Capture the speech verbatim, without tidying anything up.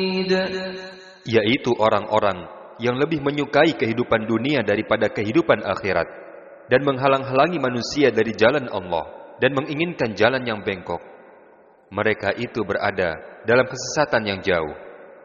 yaitu orang-orang yang lebih menyukai kehidupan dunia daripada kehidupan akhirat, dan menghalang-halangi manusia dari jalan Allah, dan menginginkan jalan yang bengkok. Mereka itu berada dalam kesesatan yang jauh.